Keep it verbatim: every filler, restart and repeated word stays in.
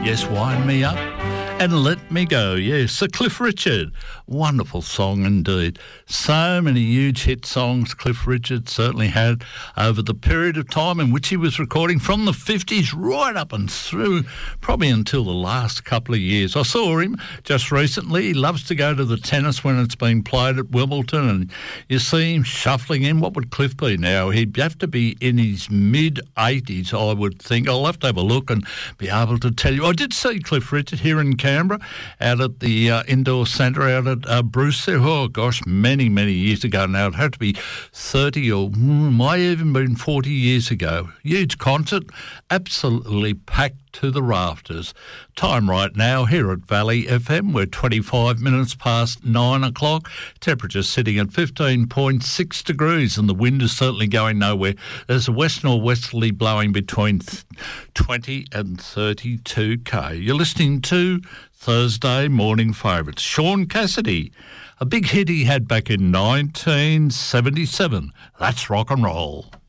Yes, Wind Me Up and Let Me Go. Yes, Sir Cliff Richard. Wonderful song indeed. So many huge hit songs Cliff Richard certainly had over the period of time in which he was recording, from the fifties right up and through probably until the last couple of years. I saw him just recently. He loves to go to the tennis when it's being played at Wimbledon, and you see him shuffling in. What would Cliff be now? He'd have to be in his mid-eighties, I would think. I'll have to have a look and be able to tell you. I did see Cliff Richard here in Canberra out at the uh, indoor centre out at uh, Bruce there. Oh, gosh, many, many years ago now. It had to be thirty or mm, might even been forty years ago. Huge concert, absolutely packed to the rafters. Time right now here at Valley F M. We're twenty-five minutes past nine o'clock. Temperature sitting at fifteen point six degrees, and the wind is certainly going nowhere. There's a west northwesterly blowing between twenty and thirty-two k. You're listening to Thursday Morning Favourites. Sean Cassidy, a big hit he had back in nineteen seventy-seven. That's rock and roll.